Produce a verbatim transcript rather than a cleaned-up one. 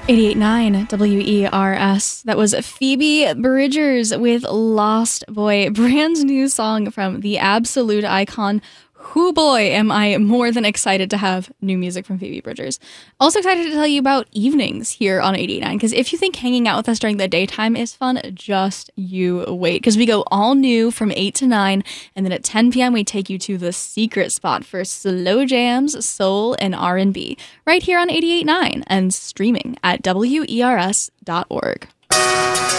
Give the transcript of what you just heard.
eighty-eight point nine W E R S. That was Phoebe Bridgers with Lost Boy, brand new song from the absolute icon. Who boy, am I more than excited to have new music from Phoebe Bridgers. Also excited to tell you about evenings here on eighty-eight point nine, because if you think hanging out with us during the daytime is fun, just you wait, because we go all new from eight to nine, and then at ten p.m. we take you to the secret spot for slow jams, soul, and R and B, right here on eighty-eight point nine, and streaming at W E R S dot org.